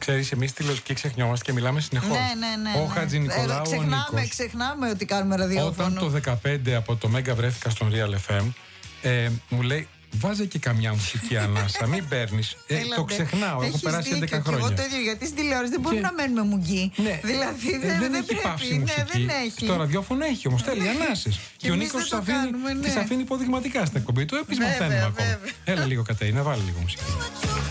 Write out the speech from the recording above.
Ξέρεις, εμείς στη Λογική ξεχνιόμαστε και μιλάμε συνεχώς. Ναι. Ο Χατζη Νικολάου, ο Νίκος. Ξεχνάμε ότι κάνουμε ραδιόφωνο. Όταν το 2015 από το Μέγκα βρέθηκα στον Real FM, μου λέει, βάζε και καμιά μουσική ανάσα, μην παίρνεις. Το ξεχνάω, έχω περάσει 11 χρόνια. Και εγώ το ίδιο, γιατί στην τηλεόραση δεν μπορούμε να μένουμε μουγγί. Ναι, δηλαδή δεν έχει πάυση μουσική. Στο ραδιόφωνο έχει όμως, θέλει ανάσες. Και ο Νίκος τις αφήνει υποδειγματικά στην εκπομπή του. Επίσης μαθαίνουμε ακόμα. Έλα λίγο, Κατερίνα, βάλε λίγο μουσική.